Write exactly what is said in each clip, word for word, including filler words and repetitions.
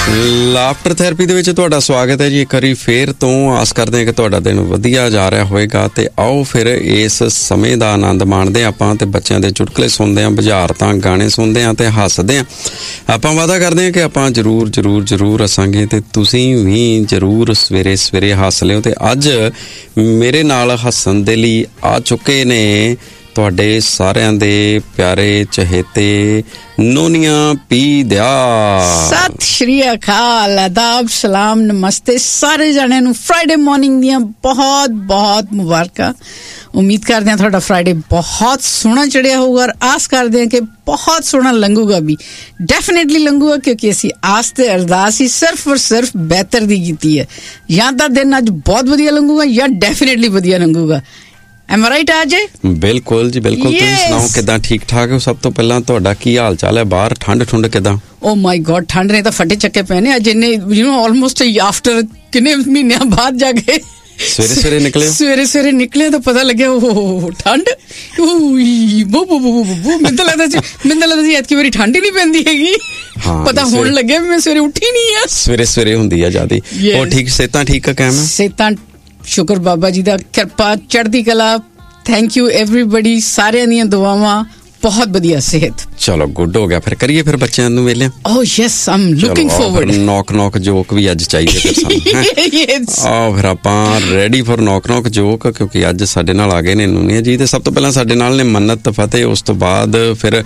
Laughter therapy ਦੇ ਵਿੱਚ ਤੁਹਾਡਾ ਸਵਾਗਤ ਹੈ ਜੀ ਇੱਕ ਵਾਰੀ ਫੇਰ ਤੋਂ। ਆਸ ਕਰਦੇ ਹਾਂ ਕਿ ਤੁਹਾਡਾ ਦਿਨ ਵਧੀਆ ਜਾ ਰਿਹਾ ਹੋਵੇਗਾ ਤੇ ਆਓ ਫਿਰ ਇਸ ਸਮੇਂ ਦਾ ਆਨੰਦ ਮਾਣਦੇ ਹਾਂ ਆਪਾਂ ਤੇ ਬੱਚਿਆਂ ਦੇ ਚੁਟਕਲੇ ਸੁਣਦੇ ਹਾਂ, ਬੁਝਾਰਤਾਂ ਗਾਣੇ ਸੁਣਦੇ ਹਾਂ ਤੇ ਹੱਸਦੇ ਹਾਂ। ਆਪਾਂ ਵਾਅਦਾ ਕਰਦੇ ਹਾਂ ਕਿ ਆਪਾਂ ਜ਼ਰੂਰ ਜ਼ਰੂਰ ਜ਼ਰੂਰ ਹੱਸਾਂਗੇ ਤੇ ਤੁਸੀਂ ਵੀ ਜ਼ਰੂਰ ਸਵੇਰੇ ਸਵੇਰੇ ਹੱਸ ਲਿਓ। ਤੇ ਅੱਜ ਮੇਰੇ ਨਾਲ ਹੱਸਣ ਦੇ ਲਈ ਆ ਚੁੱਕੇ ਨੇ ਤੁਹਾਡੇ ਸਾਰਿਆਂ ਦੇ ਪਿਆਰੇ ਚਹੇਤੇ ਨੋਨੀਆਂ ਪੀ ਦਿਆ। ਸਤਿ ਸ਼੍ਰੀ ਅਕਾਲ, ਆਦਾਬ, ਸਲਾਮ, ਨਮਸਤੇ ਸਾਰੇ ਜਣਿਆਂ ਨੂੰ। ਫਰਾਈਡੇ ਮਾਰਨਿੰਗ ਦੀਆਂ ਬਹੁਤ ਬਹੁਤ ਮੁਬਾਰਕਾਂ। ਉਮੀਦ ਕਰਦੇ ਹਾਂ ਤੁਹਾਡਾ ਫਰਾਈਡੇ ਬਹੁਤ ਸੋਹਣਾ ਚੜਿਆ ਹੋਊਗਾ ਔਰ ਆਸ ਕਰਦੇ ਹਾਂ ਕਿ ਬਹੁਤ ਸੋਹਣਾ ਲੰਘੂਗਾ ਵੀ। ਡੈਫੀਨੇਟਲੀ ਲੰਘੂਗਾ ਕਿਉਂਕਿ ਅਸੀਂ ਆਸ ਤੇ ਅਰਦਾਸ ਹੀ ਸਿਰਫ ਔਰ ਸਿਰਫ ਬਿਹਤਰ ਦੀ ਕੀਤੀ ਹੈ। ਜਾਂ ਤਾਂ ਦਿਨ ਅੱਜ ਬਹੁਤ ਵਧੀਆ ਲੰਘੂਗਾ ਜਾਂ ਡੈਫੀਨੇਟਲੀ ਵਧੀਆ ਲੰਘੂਗਾ। Am I right ਅਜੇ? ਬਿਲਕੁਲ ਜੀ ਬਿਲਕੁਲ। ਤੁਸੀਂ ਸੁਣਾਓ ਕਿੱਦਾਂ, ਠੀਕ ਠਾਕ ਹੋ? ਸਭ ਤੋਂ ਪਹਿਲਾਂ ਤੁਹਾਡਾ ਕੀ ਹਾਲ ਚਾਲ ਹੈ? ਬਾਹਰ ਠੰਡ ਠੁੰਡ ਕਿੱਦਾਂ? ਓ ਮਾਈ ਗॉड, ਠੰਡ ਨੇ ਤਾਂ ਫੱਟੇ ਚੱਕੇ ਪਏ ਨੇ ਅੱਜ। ਇੰਨੇ ਯੂ نو ਆਲਮੋਸਟ ਆਫਟਰ ਕਿੰਨੇ ਮਹੀਨਿਆਂ ਬਾਅਦ ਜਾ ਕੇ ਸਵੇਰੇ ਸਵੇਰੇ ਨਿਕਲੇ ਸਵੇਰੇ ਸਵੇਰੇ ਨਿਕਲੇ ਤਾਂ ਪਤਾ ਲੱਗਿਆ ਉਹ ਠੰਡ। ਬੋ ਬੋ ਬੋ ਬੋ ਮੈਨੂੰ ਤਾਂ ਲੱਗਦਾ ਸੀ ਮੈਨੂੰ ਤਾਂ ਲੱਗਦਾ ਸੀ ਐਤਕੀ ਵਾਰੀ ਠੰਡ ਹੀ ਨਹੀਂ ਪੈਂਦੀ ਹੈਗੀ। ਪਤਾ ਹੋਣ ਲੱਗਿਆ ਵੀ ਮੈਂ ਸਵੇਰੇ ਉੱਠੀ ਨਹੀਂ ਆ। ਸਵੇਰੇ ਸਵੇਰੇ ਹੁੰਦੀ ਆ ਜਿਆਦੀ। ਉਹ ਠੀਕ, ਸਿਹਤਾਂ ਠੀਕ ਆ? ਕਾਇਮ ਸਿਹਤਾਂ ਸ਼ੁਕਰ ਬਾਬਾ ਜੀ ਦਾ, ਕਿਰਪਾ, ਚੜ੍ਹਦੀ ਕਲਾ। ਥੈਂਕ ਯੂ ਐਵਰੀਬਡੀ, ਸਾਰਿਆਂ ਦੀਆਂ ਦੁਆਵਾਂ, ਬਹੁਤ ਵਧੀਆ ਸਿਹਤ। ਚਲੋ ਗੁੱਡ ਹੋ ਗਿਆ। ਫਿਰ ਕਰੀਏ ਫਿਰ ਬੱਚਿਆਂ ਨੂੰ ਵੇਲੇ। ਓ ਯੈਸ, ਆਮ ਲੁਕਿੰਗ ਫੋਰਵਰਡ। ਨੌਕ ਨੌਕ ਜੋਕ ਵੀ ਅੱਜ ਚਾਹੀਦੇ ਫਿਰ ਸਾਨੂੰ। ਆਓ ਫਿਰ ਆਪਾਂ ਰੈਡੀ ਫॉर ਨੌਕ ਨੌਕ ਜੋਕ, ਕਿਉਂਕਿ ਅੱਜ ਸਾਡੇ ਨਾਲ ਆ ਗਏ ਨੇ ਨੂਨੀਆ ਜੀ। ਤੇ ਸਭ ਤੋਂ ਪਹਿਲਾਂ ਸਾਡੇ ਨਾਲ ਨੇ ਮੰਨਤ ਫਤਿਹ, ਉਸ ਤੋਂ ਬਾਅਦ ਫਿਰ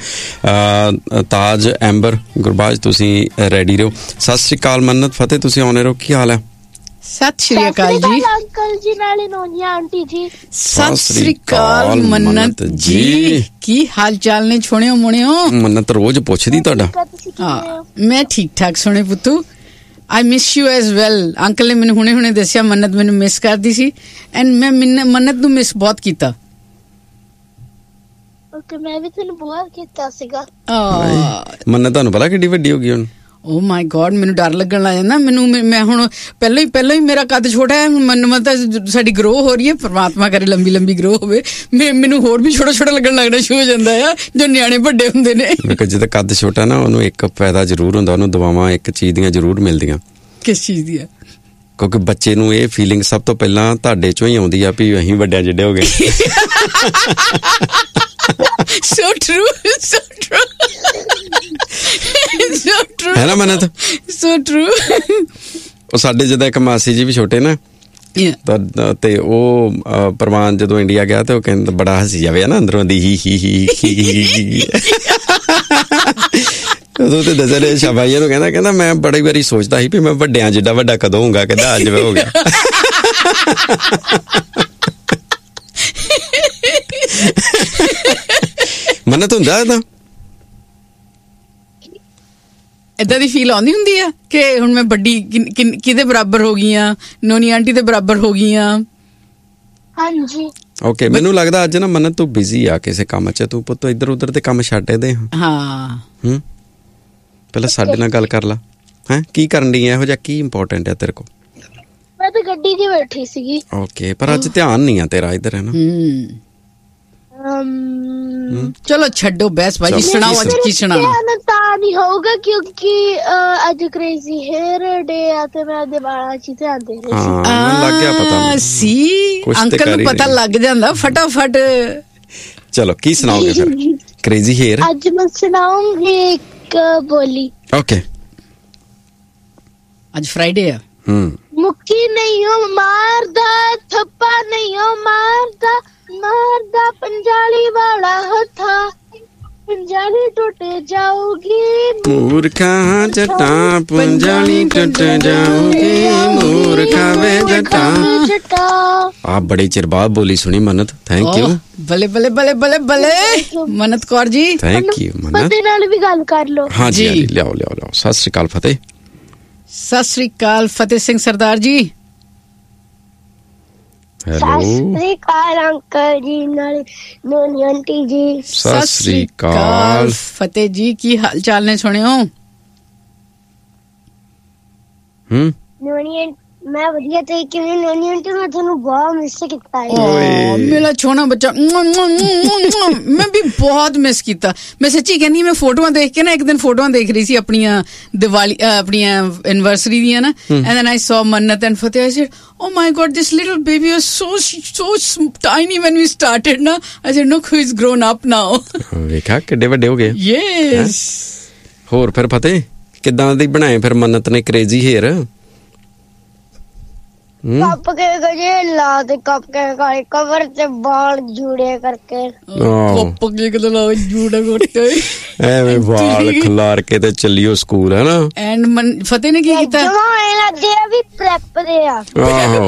ਤਾਜ, ਐਂਬਰ, ਗੁਰਬਾਜ। ਤੁਸੀਂ ਰੈਡੀ ਰਹੋ। ਸਤਿ ਸ਼੍ਰੀ ਅਕਾਲ ਮੰਨਤ ਫਤਿਹ, ਤੁਸੀਂ ਆਉਣੇ ਰਹੋ। ਕੀ ਹਾਲ ਹੈ? ਸਤਿ ਸ਼੍ਰੀ ਅਕਾਲ ਜੀ ਅੰਕਲ ਜੀ, ਨਾਲੇ ਨੋਨੀਆ ਆਂਟੀ ਜੀ। ਸਤਿ ਸ਼੍ਰੀ ਅਕਾਲ ਮੰਨਤ ਜੀ, ਕੀ ਹਾਲ ਚਾਲ ਨੇ? ਛੋਣਿਓ ਮੁਣਿਓ। ਮੰਨਤ ਰੋਜ਼ ਪੁੱਛਦੀ ਤੁਹਾਡਾ। ਹਾਂ ਮੈਂ ਠੀਕ ਠਾਕ ਸੋਹਣੇ ਪੁੱਤੂ। I miss you as well. Uncle ਨੇ ਮੈਨੂੰ ਹੁਣੇ ਹੁਣੇ ਦੱਸਿਆ ਮੰਨਤ ਮੈਨੂੰ ਮਿਸ ਕਰਦੀ ਸੀ ਐਂਡ ਮੈਂ ਮੰਨਤ ਨੂੰ ਮਿਸ ਬਹੁਤ ਕੀਤਾ। ਓਕੇ, ਮੈਂ ਵੀ ਤੈਨੂੰ ਬਹੁਤ ਕੀਤਾ ਸੀਗਾ। ਮੰਨਤ ਤੁਹਾਨੂੰ ਪਤਾ ਕਿੱਡੀ ਵੱਡੀ ਹੋ ਗਈ ਹੁਣ? ਓ ਮਾਈ ਗॉड, ਮੈਨੂੰ ਡਰ ਲੱਗਣ ਲੱਗ ਜਾਂਦਾ। ਮੈਨੂੰ ਮੈਂ ਹੁਣ ਪਹਿਲਾਂ ਹੀ ਪਹਿਲਾਂ ਹੀ ਮੇਰਾ ਕੱਦ ਛੋਟਾ ਹੈ। ਮੈਨੂੰ ਮਤਲਬ ਸਾਡੀ ਗਰੋ ਹੋ ਰਹੀ ਹੈ, ਪਰਮਾਤਮਾ ਕਰੇ ਲੰਬੀ ਲੰਬੀ ਗਰੋ ਹੋਵੇ। ਮੈਨੂੰ ਹੋਰ ਵੀ ਛੋਟਾ ਛੋਟਾ ਲੱਗਣ ਲੱਗਣਾ ਸ਼ੁਰੂ ਹੋ ਜਾਂਦਾ ਆ ਜੋ ਨਿਆਣੇ ਵੱਡੇ ਹੁੰਦੇ ਨੇ। ਜਦੋਂ ਕੱਦ ਛੋਟਾ ਨਾ, ਉਹਨੂੰ ਇੱਕ ਫਾਇਦਾ ਜ਼ਰੂਰ ਹੁੰਦਾ, ਉਹਨੂੰ ਦਵਾਵਾਂ ਇੱਕ ਚੀਜ਼ ਦੀਆਂ ਜ਼ਰੂਰ ਮਿਲਦੀਆਂ। ਕਿਸ ਚੀਜ਼ ਦੀਆਂ? ਕਿਉਂਕਿ ਬੱਚੇ ਨੂੰ ਇਹ ਫੀਲਿੰਗ ਸਭ ਤੋਂ ਪਹਿਲਾਂ ਤੁਹਾਡੇ ਚੋਂ ਹੀ ਆਉਂਦੀ ਆ ਵੀ ਅਸੀਂ ਵੱਡਿਆਂ ਜਿੱਡੇ ਹੋ ਗਏ। So true, so true, so true. ਹੈ ਨਾ ਮੰਨਤ? So true. ਉਹ ਸਾਡੇ ਜਦੋਂ ਇੱਕ ਮਾਸੀ ਜੀ ਵੀ ਛੋਟੇ ਨਾ, ਤੇ ਉਹ ਪ੍ਰਮਾਨ ਜਦੋਂ ਇੰਡੀਆ ਗਿਆ ਤੇ ਉਹ ਕਹਿੰਦਾ ਬੜਾ ਹੱਸੀ ਜਾਵੇ ਨਾ ਅੰਦਰੋਂ ਦੀ ਹੀ ਹੀ ਹੀ। ਉਦੋਂ ਤੇ ਦੱਸਿਆ ਸ਼ਾਬਾਈਆਂ ਨੂੰ, ਕਹਿੰਦਾ ਕਹਿੰਦਾ ਮੈਂ ਬੜੀ ਵਾਰੀ ਸੋਚਦਾ ਸੀ ਵੀ ਮੈਂ ਵੱਡਿਆਂ ਜਿੱਡਾ ਵੱਡਾ ਕਦੋਂ ਹੋਊਗਾ। ਕਹਿੰਦਾ ਅੱਜ ਮੈਂ ਹੋ ਗਿਆ। ਮੰਨਤ ਹੁੰਦਾ ਏਦਾਂ? ਏਦਾਂ ਦੀ ਫੀਲ ਆਉਂਦੀ ਹੁੰਦੀ ਆ ਕਿ ਹੁਣ ਮੈਂ ਵੱਡੀ ਕਿਹਦੇ ਬਰਾਬਰ ਹੋ ਗਈ ਆ? ਨੋਨੀ ਆਂਟੀ ਦੇ ਬਰਾਬਰ ਹੋ ਗਈ ਆ। ਹਾਂਜੀ। ਓਕੇ, ਮੈਨੂੰ ਲੱਗਦਾ ਅੱਜ ਨਾ ਮੰਨਤ ਤੂੰ ਬਿਜ਼ੀ ਆ ਕਿਸੇ ਕੰਮ 'ਚ। ਤੂੰ ਪੁੱਤ ਇੱਧਰ ਉੱਧਰ ਤੇ ਕੰਮ ਛੱਡ ਦੇ। ਹਾਂ ਹੂੰ, ਪਹਿਲਾਂ ਸਾਡੇ ਨਾਲ ਗੱਲ ਕਰ ਲਾ। ਹੈਂ, ਕੀ ਕਰਨ ਡਈ? ਇਹੋ ਜਿਹਾ ਕੀ ਇੰਪੋਰਟੈਂਟ ਹੈ ਤੇਰੇ ਕੋਲ? ਮੈਂ ਤਾਂ ਗੱਡੀ 'ਚ ਬੈਠੀ ਸੀਗੀ। ਓਕੇ, ਪਰ ਅੱਜ ਧਿਆਨ ਨਹੀਂ ਆ ਤੇਰਾ ਇੱਧਰ, ਹੈ ਨਾ? ਚਲੋ ਛੱਡੋ ਬਹਿਸ ਬਾਜੀ, ਸੁਣਾਓ ਅੱਜ ਕੀ ਸੁਣਾਉਣਾ? ਤਾਂ ਨਹੀਂ ਹੋਊਗਾ ਕਿਉਂਕਿ ਅੱਜ ਕ੍ਰੇਜ਼ੀ ਹੇਅਰ ਡੇ ਆ ਤੇ ਮੈਂ ਉਹਦੇ ਵਾਲਾਂ 'ਚ ਧਿਆਨ ਦੇ ਰਹੀ ਸੀ। ਲੱਗ ਗਿਆ ਪਤਾ ਸੀ, ਅੰਕਲ ਨੂੰ ਪਤਾ ਲੱਗ ਜਾਂਦਾ ਫਟਾਫਟ। ਚਲੋ ਕੀ ਸੁਣਾਓਗੇ ਫਿਰ? ਕ੍ਰੇਜ਼ੀ ਹੇਅਰ ਅੱਜ ਮੈਂ ਸੁਣਾਉਂਗੀ ਇੱਕ ਬੋਲੀ। ਓਕੇ, ਅੱਜ ਫਰਾਈਡੇ ਆ। ਹੂੰ। ਮੁੱਕੀ ਨਹੀਂ ਹੋ ਮਾਰਦਾ, ਥੱਪਾ ਨਹੀਂ ਹੋ ਮਾਰਦਾ, ਮਾਰਦਾ ਪੰਜਾਲੀ ਵਾਲਾ ਹੱਥਾ, ਪੰਜਾਲੀ ਟੁੱਟ ਜਾਊਗੀ। ਮੂਰਖਾ ਜੱਟਾਂ ਪੰਜਾਲੀ ਟੁੱਟ ਜਾਊਗੀ, ਮੂਰਖਾ ਵੇ ਜੱਟਾਂ। ਆ ਬੜੇ ਚਿਰ ਬਾਅਦ ਬੋਲੀ ਸੁਣੀ ਮੰਨਤ, ਥੈਂਕ ਯੂ। ਬੱਲੇ ਬੱਲੇ ਬੱਲੇ ਬੱਲੇ ਬੱਲੇ ਮੰਨਤ ਕੌਰ ਜੀ, ਥੈਂਕ ਯੂ ਮੰਨਤ। ਫਤਿਹ ਨਾਲ ਵੀ ਗੱਲ ਕਰ ਲਓ। ਹਾਂ ਜੀ, ਲਿਆਓ ਲਿਆਓ ਲਿਆਓ। ਸਤਿ ਸ਼੍ਰੀ ਅਕਾਲ ਫਤਿਹ। ਸਤਿ ਸ਼੍ਰੀ ਅਕਾਲ ਫਤਿਹ ਸਿੰਘ ਸਰਦਾਰ ਜੀ। ਹੈਲੋ। ਸਤਿ ਸ਼੍ਰੀ ਅਕਾਲ ਅੰਕਲ ਜੀ, ਨਾਲ ਨੋਨੀ ਆਂਟੀ ਜੀ। ਸਤਿ ਸ਼੍ਰੀ ਅਕਾਲ ਫਤਿਹ ਜੀ, ਕੀ ਹਾਲ ਚਾਲ ਨੇ? ਸੁਣਿਓ ਹੂੰ, ਨੋਨੀ ਮੈਂ ਵਧੀਆ ਤਰੀਕੇ ਨਾਲ ਨਾਨੀ ਆਂਟੀ ਮੈਂ ਤੁਹਾਨੂੰ ਬਹੁਤ ਮਿਸ ਕੀਤਾ ਹੈ। ਓ ਮੇਰਾ ਛੋਣਾ ਬੱਚਾ ਮੈਂ ਵੀ ਬਹੁਤ ਮਿਸ ਕੀਤਾ। ਮੈਂ ਸੱਚੀ ਕਹਿੰਦੀ ਮੈਂ ਫੋਟੋਆਂ ਦੇਖ ਕੇ ਨਾ ਇੱਕ ਦਿਨ ਫੋਟੋਆਂ ਦੇਖ ਰਹੀ ਸੀ ਆਪਣੀਆਂ ਦੀਵਾਲੀ ਆਪਣੀਆਂ ਐਨਵਰਸਰੀ ਦੀਆਂ ਨਾ ਐਂਡ ਦੈਨ ਆਈ ਸੌ ਮੰਨਤ and Fateh I said O my god this little baby was so so tiny van we started ਨਾ I said look who is grown up ਨਾਓ। ਵੇਖਾ ਕਿੱਡੇ ਵੱਡੇ ਹੋ ਗਏ। ਯੈਸ। ਹੋਰ ਫਿਰ ਫਤਿਹ ਕਿੱਦਾਂ ਦੀ ਬਣਾਏ ਫਿਰ ਮੰਨਤ ਨੇ ਕਰੇਜ਼ੀ ਹੇਅਰ? ਕੱਪ ਕੇ ਗਜੇ ਲਾ ਤੇ ਕੱਪ ਕੇ ਕਾਲੇ ਕਵਰ ਤੇ ਬਾਲ ਜੂੜੇ ਕਰਕੇ ਕੱਪ ਕੇ ਗਲਾ ਜੂੜਾ ਗੋਟੇ ਐਵੇਂ ਵਾਲ ਖਲਾਰ ਕੇ ਤੇ ਚੱਲਿਓ ਸਕੂਲ ਹੈ ਨਾ। ਐਂਡ ਫਤਿਹ ਨੇ ਕੀ ਕੀਤਾ ਜਮਾਏ ਲੱਗਦੇ ਆ ਵੀ ਪ੍ਰੈਪ ਦੇ ਆ। ਆਹੋ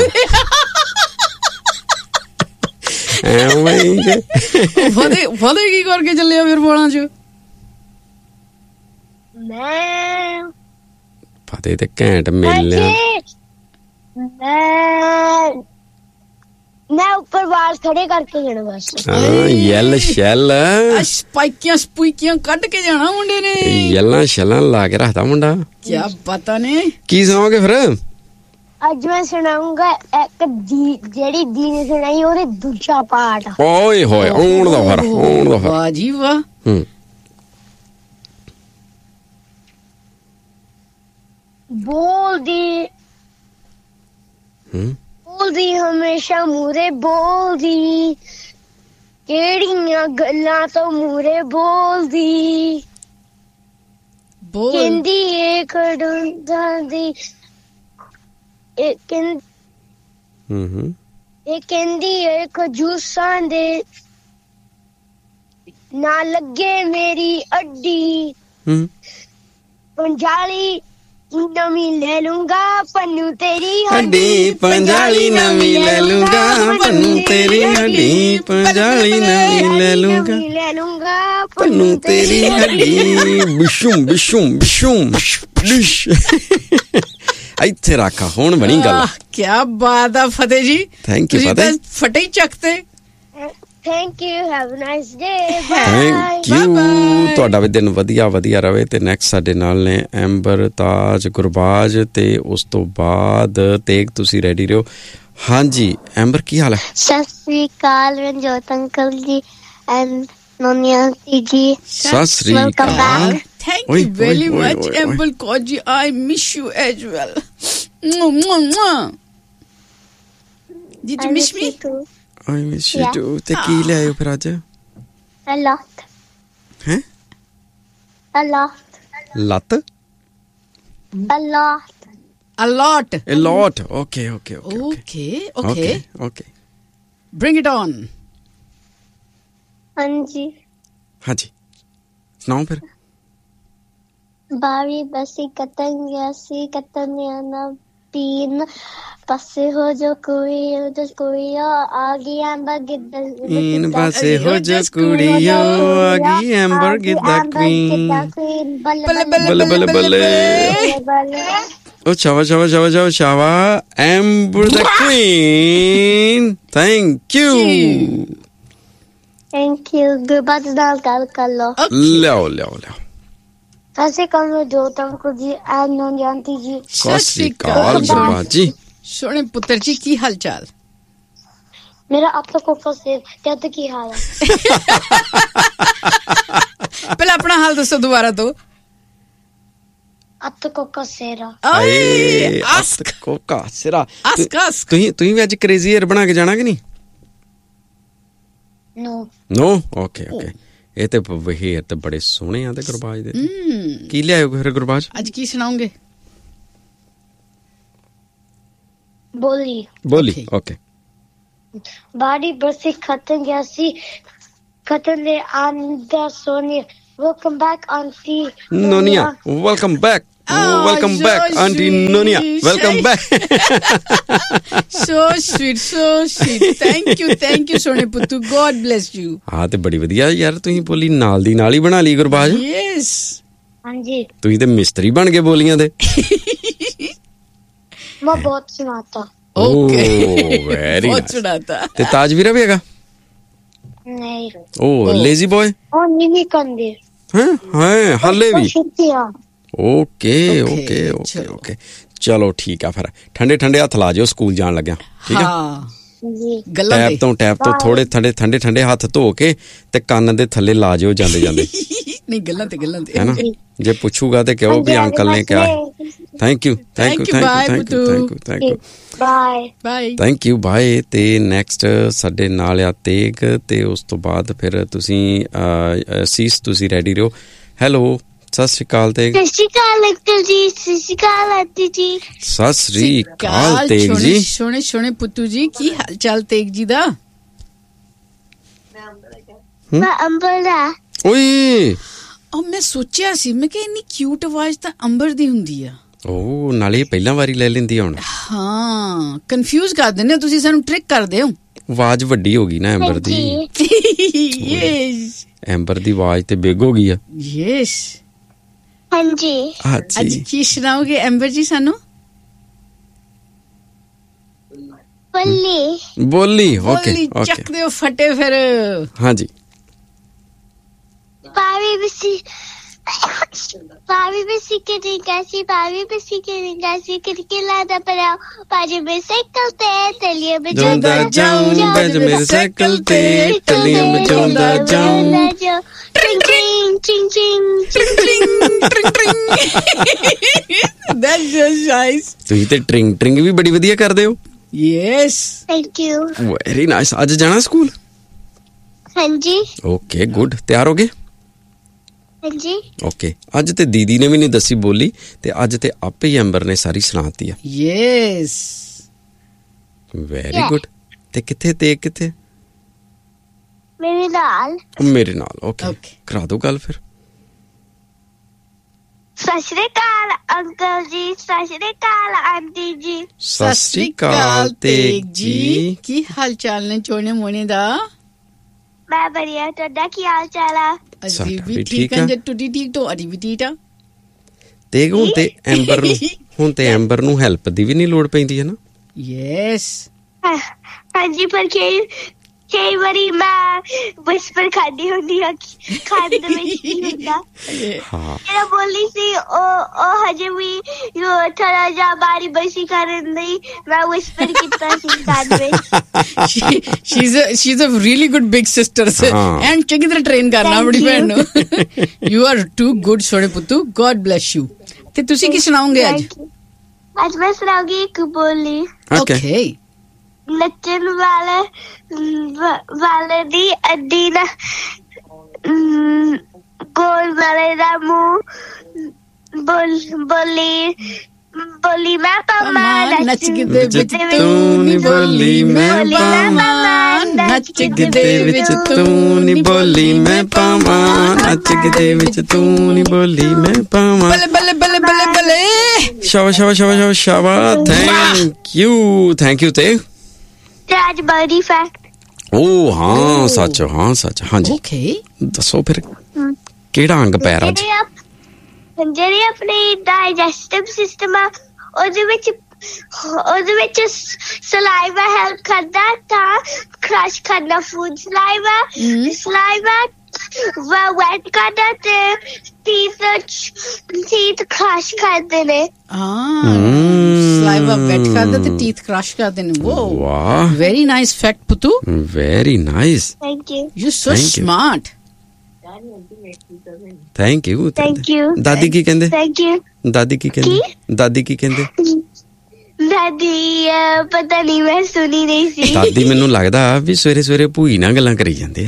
ਐਵੇਂ ਫਤਿਹ ਫਤਿਹ ਕੀ ਕਰਕੇ ਚੱਲਿਆ ਫਿਰ ਵਾਲਾਂ 'ਚ? ਮੈਂ ਫਤਿਹ ਤੇ ਘੈਂਟ ਮਿਲ ਲਿਆ। ਮੈਂ ਮੈਂ ਉੱਪਰ ਵਾਲ ਖੜੇ ਕਰਕੇ ਜਾਣਾ ਬਸ। ਹਾਂ ਯੈਲ ਸ਼ੈਲ ਸਪਾਈਕੀਆਂ ਸਪੂਈਕੀਆਂ ਕੱਢ ਕੇ ਜਾਣਾ ਮੁੰਡੇ ਨੇ। ਯੈਲਾਂ ਸ਼ੈਲਾਂ ਲਾ ਕੇ ਰੱਖਦਾ ਮੁੰਡਾ। ਕੀ ਪਤਾ ਨੇ ਕੀ ਸੁਣਾਓਗੇ ਫਿਰ? ਅੱਜ ਮੈਂ ਸੁਣਾਉਂਗਾ ਇੱਕ ਦੀ ਜਿਹੜੀ ਦੀ ਨੇ ਸੁਣਾਈ ਉਹਦੇ ਦੂਜਾ ਪਾਰਟ। ਓਏ ਹੋਏ ਆਉਣ ਦਾ ਫਿਰ ਆਉਣ ਦਾ ਫਿਰ। ਵਾਹ ਜੀ ਵਾਹ। ਹੂੰ ਬੋਲਦੀ ਬੋਲਦੀ ਹਮੇਸ਼ਾ ਮੂਰੇ ਬੋਲਦੀ ਕਿਹੜੀਆਂ ਗੱਲਾਂ ਤੋਂ ਮੂਰੇ ਬੋਲਦੀ ਕਹਿੰਦੀ ਇਹ ਖੜੂੰਦਾ ਦੀ ਇਹ ਕਹਿੰਦੀ ਹੂੰ ਹੂੰ ਇਹ ਕਹਿੰਦੀ ਇਹ ਖਜੂਸਾਂ ਦੇ ਨਾ ਲੱਗੇ ਮੇਰੀ ਅੱਡੀ ਹੂੰ ਪੰਜਾਲੀ ਨਵੀਂ ਲੈ ਲੂੰਗਾ ਪੰਨੂ ਤੇਰੀ ਹੱਡੀ ਪੰਜਾਲੀ ਨਵੀਂ ਲੈ ਲੂੰਗਾ ਪੰਨੂ ਤੇਰੀ ਹੱਡੀ ਪੰਜਾਲੀ ਨਵੀਂ ਲੈ ਲੂੰਗਾ ਲੈ ਲੂੰਗਾ ਪੰਨੂ ਤੇਰੀ ਹੱਡੀ ਬਿਸ਼ੂਮ ਬਿਸ਼ੂਮ ਬਿਸ਼ੂਮ ਬਿਸ਼। ਇੱਥੇ ਰੱਖਾ ਹੁਣ ਬਣੀ ਗੱਲ। ਕੀ ਬਾਤ ਆ ਫਤਿਹ ਜੀ। ਥੈਂਕ ਯੂ ਫਤਿਹ। ਫਟੇ ਹੀ ਚੱਕਤੇ। Thank you have a nice day thank you. ਤੁਹਾਡਾ ਵੀ ਦਿਨ ਵਧੀਆ ਵਧੀਆ ਰਵੇ। ਤੇ ਨੈਕਸਟ ਸਾਡੇ ਨਾਲ ਨੇ ਐਂਬਰ ਤਾਜ ਗੁਰਬਾਜ ਤੇ ਉਸ ਤੋਂ ਬਾਅਦ ਤੇਗ। ਤੁਸੀਂ ਰੈਡੀ ਰਹੋ। ਹਾਂਜੀ ਐਂਬਰ ਕੀ ਹਾਲ ਹੈ? ਸਤਿ ਸ੍ਰੀ ਅਕਾਲ ਰਣਜੋਤ ਅੰਕਲ ਜੀ ਐਂਡ ਨੋਨੀ ਆਂਟੀ ਜੀ। ਸਤਿ ਸ੍ਰੀ ਅਕਾਲ। Thank you very much amber Kaur ji. I miss you as well. Did you miss me? I miss you too. ਤੇ ਕੀ ਲਿਆਇਓ ਫਿਰ ਅੱਜ? A lot. ਹੈ? A lot. ਲੱਤ? A lot. A lot. A lot. Okay, okay, okay. Okay, okay. Okay, okay. Bring it on. ਹਾਂਜੀ ਹਾਂਜੀ ਸੁਣਾਓ ਫਿਰ। ਬਾਰੀ ਬਸੀ ਕਤਨ ਗਿਆ ਸੀ ਕਤਨ ਨਾ ਪੀਨ ਪਾਸੇ ਹੋ ਜੋ ਕੋਈ ਉਹ ਕੋਈ ਆ ਗਈ ਐਂਬਰ ਗਿੱਦਲ ਇਨ ਪਾਸੇ ਹੋ ਜੋ ਕੁੜੀਓ ਆ ਗਈ ਐਂਬਰ ਗਿੱਦਾ ਕੁਈਨ ਬੱਲੇ ਬੱਲੇ ਬੱਲੇ ਬੱਲੇ। ਉਹ ਸ਼ਾਵਾ ਸ਼ਾਵਾ ਸ਼ਾਵਾ ਸ਼ਾਵਾ ਸ਼ਾਵਾ amber the Queen. Thank you thank you. Gurbaj ਨਾਲ ਗੱਲ ਕਰ ਲੋ। ਲਿਆਓ ਲਿਆਓ ਲਿਆਓ। ਅਸੀਂ ਕਮ ਜੋ ਤਮ ਕੁ ਜੀ ਐ ਨੋਨ ਜਾਂਤੀ ਜੀ। ਸਤਿ ਸ਼੍ਰੀ ਅਕਾਲ ਗੁਰਬਾਜ ਜੀ। ਸੋਹਣੇ ਪੁੱਤਰ ਜੀ ਕੀ ਹਾਲ ਚਾਲ? ਮੇਰਾ ਆਪ ਤੱਕ ਕੋਕਾ ਸੇ ਜਦ ਕੀ ਹਾਲ ਹੈ? ਪਹਿਲਾਂ ਆਪਣਾ ਹਾਲ ਦੱਸੋ ਦੁਬਾਰਾ ਤੋਂ। ਆਪ ਤੱਕ ਕੋਕਾ ਸੇਰਾ। ਆਏ ਆਸਕ ਕੋਕਾ ਸਿਰਾ। Ask ask. ਤੁਸੀਂ ਤੁਸੀਂ ਵੀ ਅੱਜ ਕਰੇਜ਼ੀ ਹੇਅਰ ਬਣਾ ਕੇ ਜਾਣਾ ਕਿ ਨਹੀਂ? ਨੋ ਨੋ ਓਕੇ ਓਕੇ। ਇਹ ਤੇ ਹੇਅਰ ਤੇ ਬੜੇ ਸੋਹਣੇ ਆ ਤੇ ਗੁਰਬਾਜ ਦੇ। ਕੀ ਲਿਆਇਓ ਫਿਰ ਗੁਰਬਾਜ? ਅੱਜ ਕੀ ਸੁਣਾਉਂਗੇ? ਬੋਲੀ ਬੋਲੀ ਓਕੇ। ਬਾੜੀ ਬਰਸੀ ਖਤਨ ਗਿਆ ਸੀ ਖਤਨ ਦੇ ਆਂਦਾ Soni welcome back aunty ਨੋਨੀਆ। Welcome back welcome back aunty ਨੋਨੀਆ। Welcome back. So sweet so sweet. Thank you thank you ਸੋਹਣੇ ਪੁੱਤੂ। God bless you. ਹਾਂ ਤੇ ਬੜੀ ਵਧੀਆ ਯਾਰ ਤੁਸੀਂ ਬੋਲੀ ਨਾਲ ਦੀ ਨਾਲ ਹੀ ਬਣਾ ਲਈ ਗੁਰਬਾਜ। ਯੈਸ ਹਾਂਜੀ ਤੁਸੀਂ ਤੇ ਮਿਸਤਰੀ ਬਣ ਗਏ ਬੋਲੀਆਂ ਦੇ। ਮੈਂ ਬਹੁਤ ਸੁਣਾਤਾ। ਓਕੇ ਵੈਰੀ ਬਹੁਤ ਸੁਣਾਤਾ। ਤੇ ਤਾਜ ਵੀਰਾ ਵੀ ਹੈਗਾ? ਨਹੀਂ ਓ ਲੇਜ਼ੀ ਬॉय। ਉਹ ਨਹੀਂ ਨਹੀਂ ਕੰਦੇ। ਹਾਂ ਹਾਂ ਹਾਲੇ ਵੀ। ਓਕੇ ਓਕੇ ਓਕੇ ਓਕੇ ਚਲੋ ਠੀਕ ਆ ਫਿਰ ਠੰਡੇ ਠੰਡੇ ਹੱਥ ਲਾ ਜਿਓ ਸਕੂਲ ਜਾਣ ਲੱਗਿਆ ਠੀਕ ਆ ਟੈਪ ਤੋਂ ਟੈਪ ਤੋਂ ਥੋੜੇ ਠੰਡੇ ਠੰਡੇ ਠੰਡੇ ਹੱਥ ਧੋ ਕੇ ਤੇ ਕੰਨ ਦੇ ਥੱਲੇ ਲਾ ਜਿਓ ਜਾਂਦੇ ਜਾਂਦੇ ਨਹੀਂ ਗੱਲਾਂ ਤੇ ਗੱਲਾਂ ਤੇ ਹੈਨਾ ਜੇ ਪੁੱਛੂਗਾ ਤੇ ਕਹੋ ਵੀ ਅੰਕਲ ਨੇ ਕਿਹਾ thank you thank you thank you thank you thank you thank you bye bye thank you bye ਤੇ ਨੈਕਸਟ ਸਾਡੇ ਨਾਲ ਆ ਤੇਗ ਤੇ ਉਸ ਤੋਂ ਬਾਅਦ ਫਿਰ ਤੁਸੀਂ ਸੀਸ ਤੁਸੀਂ ਰੈਡੀ ਰਹੋ ਹੈਲੋ ਸਤਿ ਸ਼੍ਰੀ ਅਕਾਲ ਤੇਗ ਸਤਿ ਸ਼੍ਰੀ ਅਕਾਲ ਅੰਕਲ ਜੀ ਸਤਿ ਸ਼੍ਰੀ ਅਕਾਲ ਆਂਟੀ ਜੀ ਸਤਿ ਸ਼੍ਰੀ ਅਕਾਲ ਤੇਗ ਜੀ ਸੋਹਣੇ ਸੋਹਣੇ ਪੁੱਤੂ ਜੀ ਕੀ ਹਾਲ ਚਾਲ ਤੇਗ ਜੀ ਦਾ ਮੈਂ ਅੰਬਰ ਦਾ ਓਏ ਉਹ ਮੈਂ ਸੋਚਿਆ ਸੀ ਮੈਂ ਕਿ ਇੰਨੀ ਕਿਊਟ ਆਵਾਜ਼ ਤਾਂ ਅੰਬਰ ਦੀ ਹੁੰਦੀ ਆ ਉਹ ਨਾਲੇ ਪਹਿਲਾਂ ਵਾਰੀ ਲੈ ਲੈਂਦੀ ਹੁਣ ਹਾਂ ਕਨਫਿਊਜ਼ ਕਰ ਦਿੰਦੇ ਹੋ ਤੁਸੀਂ ਸਾਨੂੰ ਟ੍ਰਿਕ ਕਰਦੇ ਹੋ ਆਵਾਜ਼ ਵੱਡੀ ਹੋ ਗਈ ਨਾ ਐਂਬਰ ਦੀ ਯੈਸ ਐਂਬਰ ਦੀ ਆਵਾਜ਼ ਤੇ ਬਿਗ ਹੋ ਗਈ ਆ ਯੈਸ ਹਾਂਜੀ ਅੱਜ ਕੀ ਸੁਣਾਓਗੇ ਐਂਬਰ ਜੀ ਸਾਨੂੰ ਬੋਲੀ ਬੋਲੀ ਓਕੇ ਓਕੇ ਚੱਕ ਦਿਓ ਫਟੇ ਫਿਰ ਹਾਂਜੀ ਪਾਵੀ ਬਿਸੀ ਪਾਵੀ ਬਿਸੀ ਕੇ ਨਹੀਂ ਗਾਸੀ ਪਾਵੀ ਬਿਸੀ ਕੇ ਨਹੀਂ ਗਾਸੀ ਕਿਰਕੇ ਲਾਦਾ ਪਰਾਓ ਪਾਜੀ ਮੇ ਸਾਈਕਲ ਤੇ ਤਲੀਏ ਬਜਾਉਂਦਾ ਜਾਉਂ ਬੈਜ ਮੇਰੇ ਸਾਈਕਲ ਤੇ ਤਲੀਆਂ ਬਜਾਉਂਦਾ ਜਾਉਂ ਟ੍ਰਿੰਗ ਟ੍ਰਿੰਗ ਟ੍ਰਿੰਗ ਟ੍ਰਿੰਗ ਟ੍ਰਿੰਗ ਟ੍ਰਿੰਗ ਟ੍ਰਿੰਗ ਦੈਟਸ ਜਸਟ ਨਾਈਸ ਤੁਸੀਂ ਤੇ ਟ੍ਰਿੰਗ ਟ੍ਰਿੰਗ ਵੀ ਬੜੀ ਵਧੀਆ ਕਰਦੇ ਹੋ yes thank you very nice ਅੱਜ ਜਾਣਾ ਸਕੂਲ ਹਾਂਜੀ ਓਕੇ ਗੁੱਡ ਤਿਆਰ ਹੋ ਗਏ ਹਾਂਜੀ ਓਕੇ ਅੱਜ ਤੇ ਦੀਦੀ ਨੇ ਵੀ ਨਹੀਂ ਦੱਸੀ ਬੋਲੀ ਤੇ ਅੱਜ ਤੇ ਆਪੇ ਹੀ ਐਂਬਰ ਨੇ ਸਾਰੀ ਸੁਣਾਤੀ ਆ ਯੈਸ ਵੈਰੀ ਗੁੱਡ ਤੇ ਕਿੱਥੇ ਤੇ ਕਿੱਥੇ ਮੇਰੇ ਨਾਲ ਮੇਰੇ ਨਾਲ ਓਕੇ ਕਰਾ ਦੋ ਗੱਲ ਫਿਰ ਸਤਿ ਸ਼੍ਰੀ ਅਕਾਲ ਅੰਕਲ ਜੀ ਸਤਿ ਸ਼੍ਰੀ ਅਕਾਲ ਆਂਟੀ ਜੀ ਸਤਿ ਸ਼੍ਰੀ ਅਕਾਲ ਤੇਗ ਜੀ ਕੀ ਹਾਲ ਚਾਲ ਨੇ ਚੋਣੇ ਮੋਨੇ ਦਾ ਮੈਂ ਬੜੀਆ ਤੁਹਾਡਾ ਕੀ ਹਾਲ ਚਾਲ ਆ ਅਸੀਂ ਵੀ ਠੀਕ ਹਾਂ ਜੇ ਟੁੱਟੀ ਠੀਕ ਤੋਂ ਅਰੀ ਵੀ ਠੀਕ ਆ ਤੇ ਹੁਣ ਤੇ ਐਂਬਰ ਨੂੰ ਹੁਣ ਤੇ ਐਂਬਰ ਨੂੰ ਹੈਲਪ ਦੀ ਵੀ ਨਹੀਂ ਲੋੜ ਪੈਂਦੀ ਹੈ ਨਾ ਯੈਸ ਹਾਂਜੀ ਪਰ ਕਈ ਕਈ ਵਾਰੀ ਮੈਂ ਵਿਸਪਰ ਖਾਦੀ ਹੁੰਦੀ ਆ ਖਾਣ ਦੇ ਵਿੱਚ ਕੀ ਹੁੰਦਾ ਹਾਂ ਇਹ ਬੋਲੀ ਸੀ ਉਹ ਉਹ ਹਜੇ ਵੀ ਥੋੜਾ ਜਿਹਾ ਬਾਰੀ ਬਸੀ ਕਰਨ ਦੀ ਮੈਂ ਵਿਸਪਰ ਕੀਤਾ ਸੀ ਖਾਣ ਵਿੱਚ she is a really good big sister and ਚੰਗੀ ਤਰ੍ਹਾਂ ਟ੍ਰੇਨ ਕਰਨਾ ਬੜੀ ਭੈਣ ਨੂੰ ਯੂ ਆਰ ਟੂ ਗੁੱਡ ਸੋਹਣੇ ਪੁੱਤੂ ਗੋਡ ਬਲੈਸ ਯੂ ਤੇ ਤੁਸੀਂ ਕੀ ਸੁਣਾਓਗੇ ਅੱਜ ਅੱਜ ਮੈਂ ਸੁਣਾਉਂਗੀ ਇੱਕ ਬੋਲੀ ਓਕੇ ਨੱਚਣ ਵਾਲੇ ਵਾਲੇ ਦੀ ਅੱਡੀ ਨਾ ਗੋਲ ਵਾਲੇ ਦਾ ਮੂੰਹ ਬੋਲ ਬੋਲੀ ਬੋਲੀ ਮੈਂ ਪਾਵਾਂ ਨੱਚ ਗਿੱਧੇ ਵਿੱਚ ਤੂੰ ਨੀ ਬੋਲੀ ਮੈਂ ਪਾਵਾਂ ਨੱਚ ਗਿੱਧੇ ਵਿੱਚ ਤੂੰ ਨੀ ਬੋਲੀ ਮੈਂ ਪਾਵਾਂ ਨੱਚ ਗਿੱਧੇ ਵਿੱਚ ਤੂੰ ਨੀ ਬੋਲੀ ਮੈਂ ਪਾਵਾਂ ਬੱਲੇ ਬੱਲੇ ਬੱਲੇ ਬੱਲੇ ਬੱਲੇ ਸ਼ਾਬਾ ਸ਼ਾਬਾ ਸ਼ਾਬਾ ਸ਼ਾਬਾ ਥੈਂਕ ਯੂ ਥੈਂਕ ਯੂ ਤੇ ਤੇ ਅੱਜ ਬਰਥਡੇ ਫੈਕਟ ਓ ਹਾਂ ਸੱਚ ਹਾਂ ਸੱਚ ਹਾਂਜੀ ਓਕੇ ਦੱਸੋ ਫਿਰ ਕਿਹੜਾ ਅੰਗ ਪੈਰ ਅੱਜ ਜਿਹੜੀ ਆਪਣੀ ਡਾਈਜੈਸਟਿਵ ਸਿਸਟਮ ਆ ਉਹਦੇ ਵਿੱਚ ਉਹਦੇ ਵਿੱਚ ਸਲਾਈਵਾ ਹੈਲਪ ਕਰਦਾ ਤਾਂ ਕ੍ਰਸ਼ ਕਰਨਾ ਫੂਡ ਸਲਾਈਵਾ ਸਲਾਈਵਾ ਵੈਟ ਕਰਦਾ ਤੇ teeth teeth ਕ੍ਰਸ਼ ਕਰਦੇ ਨੇ ਹਾਂ ਸਲਾਈਵਾ ਵੈਟ ਕਰਦਾ ਤੇ teeth ਕ੍ਰਸ਼ ਕਰਦੇ ਨੇ ਵੋ ਵਾਹ very nice fact ਪੁੱਤੂ very nice thank you you so smart thank you thank you ਦਾਦੀ ਕੀ ਕਹਿੰਦੇ ਥੈਂਕ ਯੂ ਦਾਦੀ ਕੀ ਕਹਿੰਦੇ ਦਾਦੀ ਕੀ ਕਹਿੰਦੇ ਦਾਦੀ ਪਤਾ ਨਹੀਂ ਮੈਂ ਸੁਣੀ ਨਹੀਂ ਸੀ ਦਾਦੀ ਮੈਨੂੰ ਲੱਗਦਾ ਵੀ ਸਵੇਰੇ ਸਵੇਰੇ ਭੂਈ ਨਾਲ ਗੱਲਾਂ ਕਰੀ ਜਾਂਦੇ ਆ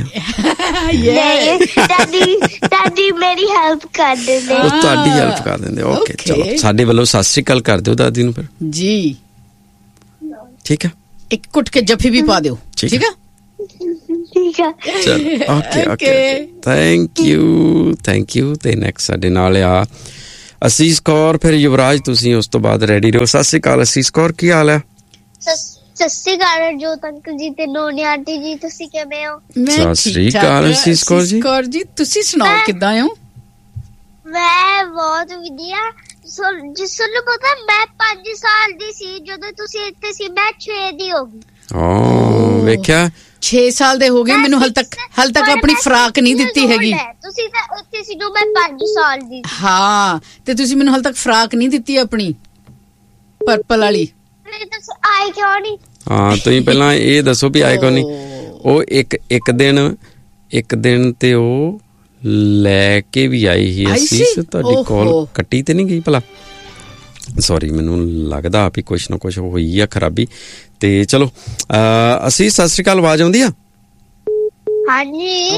ਦਾਦੀ ਦਾਦੀ ਮੇਰੀ ਹੈਲਪ ਕਰ ਦਿੰਦੇ ਉਹ ਤੁਹਾਡੀ ਹੈਲਪ ਕਰ ਦਿੰਦੇ ਓਕੇ ਚਲੋ ਸਾਡੇ ਵੱਲੋਂ ਸਤਿ ਸ਼੍ਰੀ ਅਕਾਲ ਕਰ ਦਿਓ ਦਾਦੀ ਨੂੰ ਫਿਰ ਜੀ ਠੀਕ ਆ ਇੱਕ ਕੁੱਟ ਕੇ ਜੱਫੀ ਵੀ ਪਾ ਦਿਓ ਠੀਕ ਆ ਠੀਕ ਆ ਚਲ okay okay thank you thank you ਤੇ ਨੈਕਸਟ ਸਾਡੇ ਨਾਲ ਆ ਅਸੀਸ ਕੌਰ ਫਿਰ ਯੁਵਰਾਜ ਤੁਸੀਂ ਉਸ ਤੋਂ ਬਾਅਦ ਰੈਡੀ ਰਹੋ ਸਤਿ ਸ਼੍ਰੀ ਅਕਾਲ ਅਸੀਸ ਕੌਰ ਕੀ ਹਾਲ ਹੈ ਸਤਿ ਸ਼੍ਰੀ ਅਕਾਲ ਜੋਤ ਅੰਕਲ ਜੀ ਤੇ ਨੋਨੀ ਆਂਟੀ ਜੀ ਤੁਸੀਂ ਕਿਵੇਂ ਹੋ ਸਤਿ ਸ਼੍ਰੀ ਅਕਾਲ ਅਸੀਸ ਕੌਰ ਜੀ ਕੌਰ ਜੀ ਤੁਸੀਂ ਸੁਣਾਓ ਕਿੱਦਾਂ ਹੋ ਮੈਂ ਬਹੁਤ ਵਧੀਆ ਜਿਸ ਨੂੰ ਪਤਾ ਮੈਂ ਪੰਜ ਸਾਲ ਦੀ ਸੀ ਜਦੋਂ ਤੁਸੀਂ ਇੱਥੇ ਸੀ ਮੈਂ ਛੇ ਦੀ ਹੋ ਗਈ ਓ ਵੇਖਿਆ ਛੇ ਸਾਲ ਦੇ ਹੋ ਗਏ, ਮੈਨੂੰ ਹਾਲ ਤੱਕ ਹਾਲ ਤੱਕ ਆਪਣੀ ਫਰਾਕ ਨਹੀਂ ਦਿੱਤੀ ਹੈਗੀ। ਤੁਸੀਂ ਤਾਂ ਉੱਥੇ ਸੀ ਜਦੋਂ ਮੈਂ ਪੰਜ ਸਾਲ ਦੀ। ਹਾਂ, ਤੇ ਤੁਸੀਂ ਮੈਨੂੰ ਹਾਲ ਤੱਕ ਫਰਾਕ ਨਹੀਂ ਦਿੱਤੀ ਆਪਣੀ ਪਰਪਲ ਵਾਲੀ। ਆਏ ਕਿਉਂ ਨਹੀਂ? ਹਾਂ, ਤੁਸੀਂ ਪਹਿਲਾਂ ਇਹ ਦੱਸੋ ਵੀ ਆਏ ਕਿਉਂ ਨਹੀਂ। ਉਹ ਇੱਕ ਇੱਕ ਦਿਨ ਇੱਕ ਦਿਨ ਤੇ ਉਹ ਲੈ ਕੇ ਵੀ ਆਈ ਸੀ ਅਸੀਸ। ਤੁਹਾਡੀ ਕਾਲ ਕੱਟੀ ਤੇ ਨਹੀਂ ਗਈ ਭਲਾ? ਸੌਰੀ, ਮੈਨੂੰ ਲੱਗਦਾ ਵੀ ਕੁਛ ਨਾ ਕੁਛ ਹੋਈ ਆ ਖਰਾਬੀ। ਤੇ ਚਲੋ ਅਸੀਸ, ਸਤਿ ਸ੍ਰੀ ਅਕਾਲ, ਆਵਾਜ਼ ਆਉਂਦੀ ਆ? ਹਾਂਜੀ।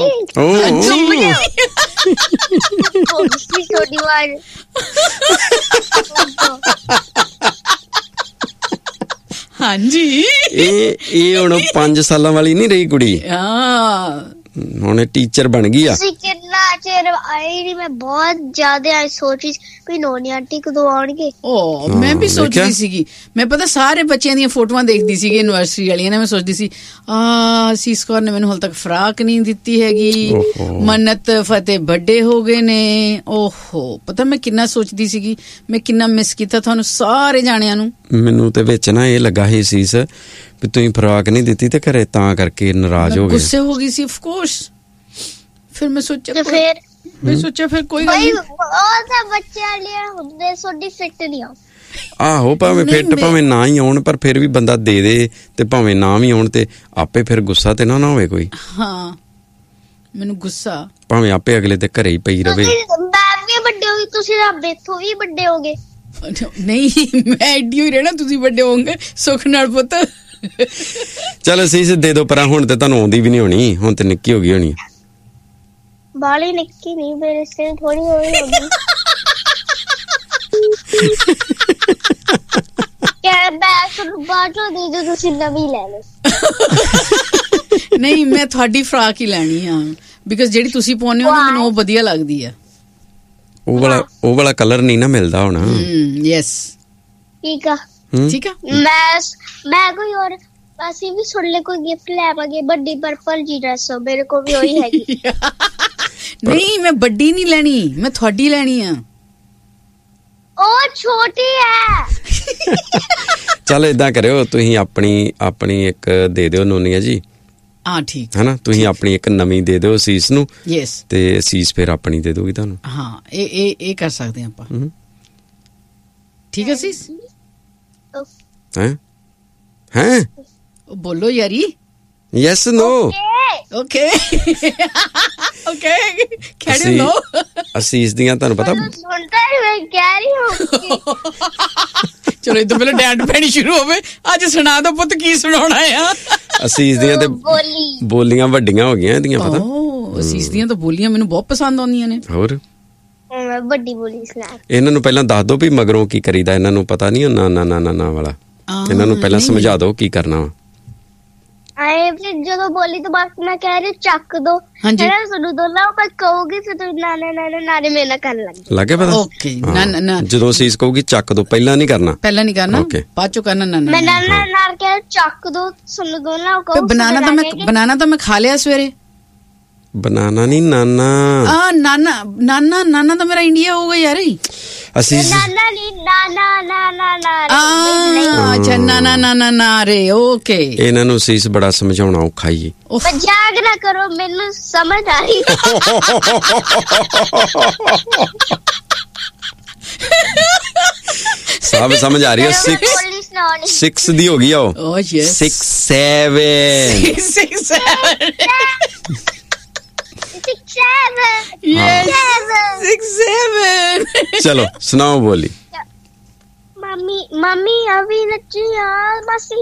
ਹਾਂਜੀ, ਇਹ ਇਹ ਹੁਣ ਪੰਜ ਸਾਲਾਂ ਵਾਲੀ ਨਹੀਂ ਰਹੀ ਕੁੜੀ, ਹਾਂ ਹੁਣ ਟੀਚਰ ਬਣ ਗਈ ਆ। ਤੁਸੀਂ ਕਿੰਨਾ ਚਿਰ ਆਈ ਨਹੀਂ? ਮੈਂ ਬਹੁਤ ਜ਼ਿਆਦਾ ਆਈ ਸੋਚ ਰਹੀ ਕੋਈ ਨੋਨੀ ਆਂਟੀ ਕਦੋਂ ਆਉਣਗੇ। ਓ ਮੈਂ ਵੀ ਸੋਚਦੀ ਸੀਗੀ, ਮੈਂ ਪਤਾ ਸਾਰੇ ਬੱਚਿਆਂ ਦੀਆਂ ਫੋਟੋਆਂ ਦੇਖਦੀ ਸੀਗੀ ਯੂਨੀਵਰਸਿਟੀ ਵਾਲੀਆਂ ਨੇ। ਮੈਂ ਸੋਚਦੀ ਸੀ ਆ ਸੀਸ ਕੌਰ ਨੇ ਮੈਨੂੰ ਹਾਲ ਤੱਕ ਫਰਾਕ ਨਹੀਂ ਦਿੱਤੀ ਹੈਗੀ, ਮੰਨਤ ਫਤਿਹ ਵੱਡੇ ਹੋ ਗਏ ਨੇ। ਓਹੋ, ਪਤਾ ਮੈਂ ਕਿੰਨਾ ਸੋਚਦੀ ਸੀਗੀ, ਮੈਂ ਕਿੰਨਾ ਮਿਸ ਕੀਤਾ ਤੁਹਾਨੂੰ ਸਾਰੇ ਜਾਣਿਆਂ ਨੂੰ। ਮੈਨੂੰ ਤੇ ਵਿੱਚ ਨਾ ਇਹ ਲੱਗਾ ਸੀ ਸੀਸ ਵੀ ਤੁਸੀਂ ਫਰਾਕ ਨਹੀਂ ਦਿੱਤੀ ਤੇ ਘਰੇ ਤਾਂ ਕਰਕੇ ਨਾਰਾਜ਼ ਹੋ ਗਏ, ਗੁੱਸੇ ਹੋ ਗਈ ਸੀ। Of course. ਫਿਰ ਮੈਂ ਸੋਚਿਆ ਫਿਰ ਮੈਂ ਸੋਚਿਆ ਫਿਰ ਕੋਈ ਗੱਲ ਨਹੀਂ, ਉਹ ਤਾਂ ਬੱਚਿਆਂ ਲਈ ਹੁੰਦੇ, ਸੋਡੀ ਫਿੱਟ ਨਹੀਂ ਆ। ਆਹੋ, ਭਾਵੇਂ ਫਿੱਟ ਭਾਵੇਂ ਨਾ ਹੀ ਆਉਣ, ਪਰ ਫਿਰ ਵੀ ਬੰਦਾ ਦੇ ਦੇ ਤੇ ਭਾਵੇਂ ਨਾ ਵੀ ਆਉਣ ਤੇ ਆਪੇ ਫਿਰ ਗੁੱਸਾ ਤੇ ਨਾ ਨਾ ਹੋਵੇ ਕੋਈ। ਹਾਂ, ਮੈਨੂੰ ਗੁੱਸਾ ਭਾਵੇਂ ਆਪੇ ਅਗਲੇ ਦੇ ਘਰੇ ਹੀ ਪਈ ਰਵੇ। ਮੈਂ ਵੀ ਵੱਡੇ ਹੋ ਗਏ, ਤੁਸੀਂ ਰੱਬ ਇੱਥੋਂ ਵੀ ਵੱਡੇ ਹੋ ਗਏ। ਨਹੀਂ, ਮੈਂ ਐਡੀ ਹੀ ਰਹਿਣਾ, ਤੁਸੀਂ ਵੱਡੇ ਹੋਵੋਗੇ ਸੁੱਖ ਨਾਲ ਪੁੱਤ। ਚਲ ਅਸੀਸ ਦੇ ਦੋ ਪਰਾਂ, ਹੁਣ ਤੇ ਤੁਹਾਨੂੰ ਆਉਂਦੀ ਵੀ ਨਹੀਂ ਹੋਣੀ, ਹੁਣ ਤੇ ਨਿੱਕੀ ਹੋ ਗਈ ਹੋਣੀ। ਬਾਲੀ ਨਿੱਕੀ ਨਹੀਂ, ਮੇਰੇ ਸੇ ਥੋੜੀ ਹੋਈ ਹੋਗੀ। ਕਿਆ ਮੈਂ ਤੁਹਾਨੂੰ ਬਾਜੋ ਦੇ ਦੋ, ਤੁਸੀਂ ਨਵੀਂ ਲੈ ਲਓ। ਨਹੀਂ, ਮੈਂ ਤੁਹਾਡੀ ਫਰਾਕ ਹੀ ਲੈਣੀ ਆ, ਬਿਕਾਜ਼ ਜਿਹੜੀ ਤੁਸੀਂ ਪਾਉਂਦੇ ਹੋ ਨਾ ਮੈਨੂੰ ਉਹ ਵਧੀਆ ਲੱਗਦੀ ਆ। ਉਹ ਵਾਲਾ ਉਹ ਵਾਲਾ ਕਲਰ ਨਹੀਂ ਨਾ ਮਿਲਦਾ ਹੁਣ। ਯੈਸ, ਠੀਕ ਆ ਠੀਕ ਆ। ਮੈਂ ਮੈਂ ਕੋਈ ਹੋਰ ਅਸੀਂ ਵੀ ਸੁਣ ਲੈ ਕੋਈ ਗਿਫਟ ਲੈਵਾਂਗੇ, ਵੱਡੀ ਪਰਪਲ ਜੀ ਡਰੈਸ ਮੇਰੇ ਕੋਲ ਵੀ ਹੋਈ ਹੈਗੀ। ਨਹੀਂ, ਮੈਂ ਵੱਡੀ ਨਹੀਂ ਲੈਣੀ, ਮੈਂ ਤੁਹਾਡੀ ਲੈਣੀ ਆ। ਉਹ ਛੋਟੀ ਹੈ। ਚੱਲ ਏਦਾਂ ਕਰਿਓ, ਤੁਸੀਂ ਆਪਣੀ ਆਪਣੀ ਇੱਕ ਦੇ ਦਿਓ ਨੋਨੀਆ ਜੀ। ਹਾਂ ਠੀਕ ਹੈ ਨਾ, ਤੁਸੀਂ ਆਪਣੀ ਇੱਕ ਨਵੀਂ ਦੇ ਦਿਓ ਅਸੀਸ ਨੂੰ। ਯੈਸ, ਤੇ ਅਸੀਸ ਫਿਰ ਆਪਣੀ ਦੇ ਦੂਗੀ ਤੁਹਾਨੂੰ। ਹਾਂ, ਇਹ ਇਹ ਇਹ ਕਰ ਸਕਦੇ ਆਪਾਂ। ਠੀਕ ਹੈ ਅਸੀਸ? ਹੈਂ ਹੈਂ ਬੋਲੋ ਯਾਰੀ। Yes no? ਓਕੇ ਓਕੇ, ਖੜੇ ਲੋ। ਅਸੀਸ ਦੀਆਂ ਤੁਹਾਨੂੰ ਪਤਾ ਸੁਣਦਾ ਹੀ ਮੈਂ ਕਹਿ ਰਹੀ ਹੂੰ। ਚਲੋ ਇਦੋਂ ਪਹਿਲਾਂ ਡੈਡ ਪੈਣੀ ਸ਼ੁਰੂ ਹੋਵੇ। ਅੱਜ ਸੁਣਾ ਦੋ ਪੁੱਤ, ਕੀ ਸੁਣਾਉਣਾ ਆ? ਅਸੀਸ ਦੀਆਂ ਤੇ ਬੋਲੀਆਂ ਵੱਡੀਆਂ ਹੋ ਗਈਆਂ ਇਹਦੀਆਂ, ਪਤਾ? ਓ ਅਸੀਸ ਦੀਆਂ ਤਾਂ ਬੋਲੀਆਂ ਮੈਨੂੰ ਬਹੁਤ ਪਸੰਦ ਆਉਂਦੀਆਂ ਨੇ। ਹੋਰ ਵੱਡੀ ਬੋਲੀ ਸੁਣਾ। ਇਹਨਾਂ ਨੂੰ ਪਹਿਲਾਂ ਦੱਸ ਦੋ ਵੀ ਮਗਰੋਂ ਕੀ ਕਰੀਦਾ, ਇਹਨਾਂ ਨੂੰ ਪਤਾ ਨਹੀਂ ਨਾ ਨਾ ਨਾ ਨਾ ਵਾਲਾ। ਇਹਨਾਂ ਨੂੰ ਪਹਿਲਾਂ ਸਮਝਾ ਦੋ ਕੀ ਕਰਨਾ ਵਾ। ਆਏ ਫਿਰ ਜਦੋਂ ਬੋਲੀ ਤੋਂ ਬਾਅਦ ਮੈਂ ਕਹਿ ਰਹੀ ਚੱਕ ਦੋ, ਹੈ ਨਾ, ਤੁਹਾਨੂੰ ਦੋਨਾਂ ਮੈਂ ਕਹੂਗੀ ਫਿਰ ਤੁਸੀਂ ਨਾਨੇ ਨਾਨੇ ਨਾਨੇ ਮੇਰੇ ਨਾਲ ਕਰਨ ਲੱਗੇ ਲੱਗੇ ਪਤਾ? ਓਕੇ, ਨਾ ਨਾ ਜਦੋਂ ਅਸੀਸ ਕਹੂਗੀ ਚੱਕ ਦੋ, ਪਹਿਲਾਂ ਨਹੀਂ ਕਰਨਾ, ਪਹਿਲਾਂ ਨਹੀਂ ਕਰਨਾ, ਬਾਅਦ ਚੋਂ ਕਰਨਾ। ਨਾ ਮੈਂ ਨਾਨਾ ਨਾਲ ਕਹਿ ਚੱਕ ਦੋ, ਤੁਹਾਨੂੰ ਦੋਨਾਂ ਕਹੂੰ। ਬਨਾਨਾ ਤਾਂ ਮੈਂ ਬਨਾਨਾ ਤਾਂ ਮੈਂ ਖਾ ਲਿਆ ਸਵੇਰੇ। ਬਨਾਨਾ ਨਹੀਂ, ਨਾਨਾ। ਆ ਨਾਨਾ ਨਾਨਾ ਨਾਨਾ ਤਾਂ ਮੇਰਾ ਇੰਡੀਆ ਹੋਊਗਾ ਯਾਰ। ਅਸੀਂ ਨਾਨਾ ਨਹੀਂ, ਨਾਨਾ ਨਾਨਾ ਨਾ। ਅੱਛਾ, ਨਾਨਾ ਨਾਨਾ ਨਾ ਰੇ। ਓਕੇ, ਇਹਨਾਂ ਨੂੰ ਸੀਸ ਬੜਾ ਸਮਝਾਉਣਾ ਔਖਾ ਹੀ। ਮਜ਼ਾਕ ਨਾ ਕਰੋ, ਮੈਨੂੰ ਸਮਝ ਆ ਰਹੀ। ਸਭ ਸਮਝ ਆ ਰਹੀ ਹੈ। ਸਿਕਸ ਸਿਕਸ ਦੀ ਹੋ ਗਈ ਆ ਉਹ। Six seven six seven Six seven. Yes. Seven. Six seven. चलो सुनाओ बोली। मम्मी मम्मी अभी नच्ची यार, बस